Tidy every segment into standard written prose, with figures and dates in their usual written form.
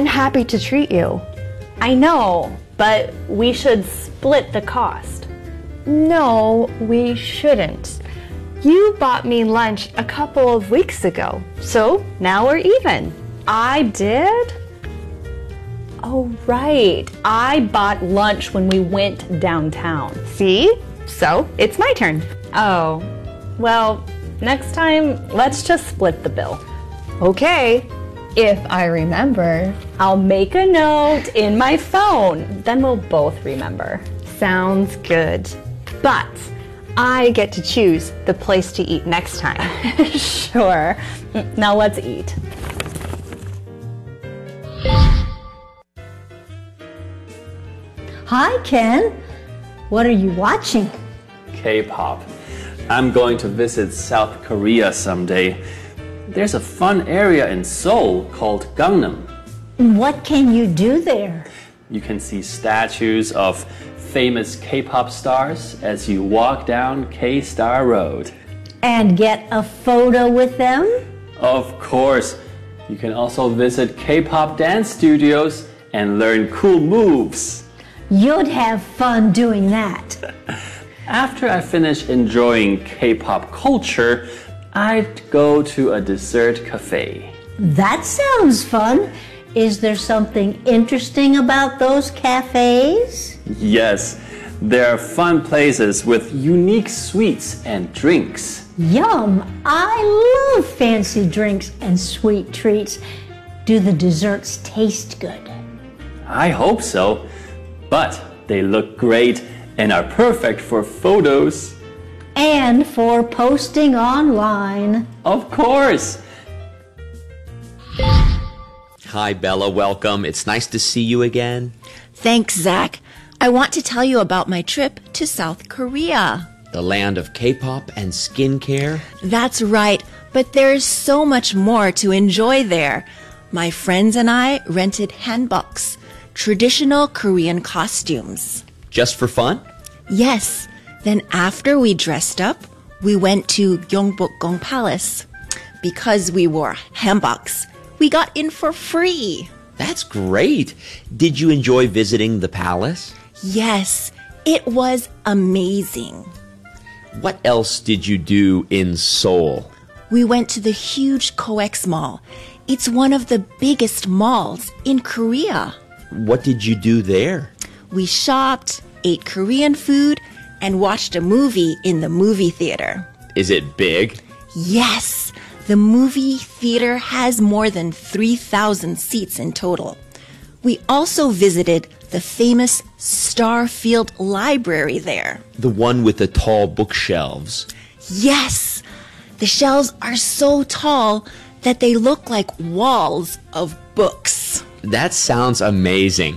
I'm happy to treat you. I know, but we should split the cost. No, we shouldn't. You bought me lunch a couple of weeks ago, so now we're even. I did? Oh, right. I bought lunch when we went downtown. See? So it's my turn. Oh, well, next time, let's just split the bill. Okay, if I remember. I'll make a note in my phone. Then we'll both remember. Sounds good. But I get to choose the place to eat next time. Sure. Now let's eat. Hi, Ken. What are you watching? K-pop. I'm going to visit South Korea someday. There's a fun area in Seoul called Gangnam. What can you do there? You can see statues of famous K-pop stars as you walk down K-Star Road. And get a photo with them? Of course. You can also visit K-pop dance studios and learn cool moves. You'd have fun doing that. After I finish enjoying K-pop culture, I'd go to a dessert cafe. That sounds fun. Is there something interesting about those cafes? Yes, there are fun places with unique sweets and drinks. Yum! I love fancy drinks and sweet treats. Do the desserts taste good? I hope so, but they look great and are perfect for photos. And for posting online. Of course! Hi, Bella. Welcome. It's nice to see you again. Thanks, Zach. I want to tell you about my trip to South Korea. The land of K-pop and skincare. That's right, but there's so much more to enjoy there. My friends and I rented hanboks, traditional Korean costumes. Just for fun? Yes. Then after we dressed up, we went to Gyeongbokgung Palace. Because we wore hanboks, we got in for free. That's great. Did you enjoy visiting the palace? Yes, it was amazing. What else did you do in Seoul? We went to the huge COEX Mall. It's one of the biggest malls in Korea. What did you do there? We shopped, ate Korean food, and watched a movie in the movie theater. Is it big? Yes, the movie theater has more than 3,000 seats in total. We also visited the famous Starfield Library there. The one with the tall bookshelves. Yes, the shelves are so tall that they look like walls of books. That sounds amazing.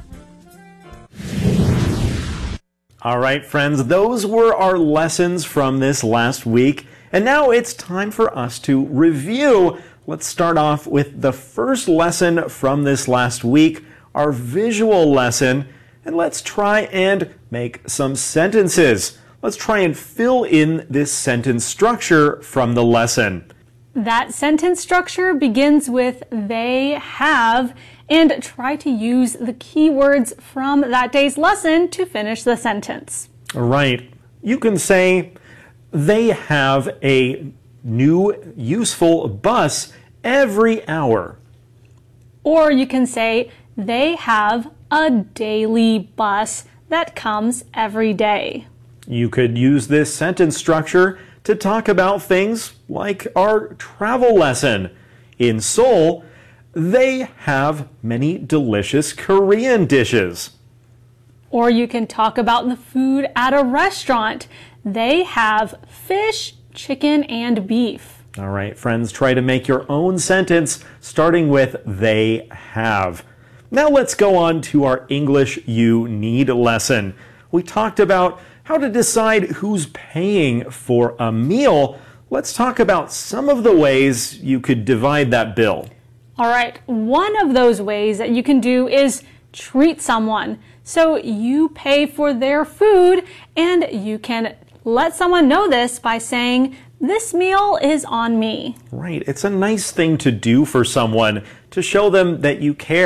All right, friends, those were our lessons from this last week. And now it's time for us to review. Let's start off with the first lesson from this last week, our visual lesson. And let's try and make some sentences. Let's try and fill in this sentence structure from the lesson. That sentence structure begins with they have, and try to use the keywords from that day's lesson to finish the sentence. All right. You can say, they have a new useful bus every hour. Or you can say, they have a daily bus that comes every day. You could use this sentence structure to talk about things like our travel lesson. In Seoul, they have many delicious Korean dishes. Or you can talk about the food at a restaurant. They have fish, chicken, and beef. All right, friends, try to make your own sentence starting with they have. Now let's go on to our English You Need lesson. We talked about how to decide who's paying for a meal. Let's talk about some of the ways you could divide that bill. All right, one of those ways that you can do is treat someone. So you pay for their food, and you can let someone know this by saying, this meal is on me. Right, it's a nice thing to do for someone to show them that you care.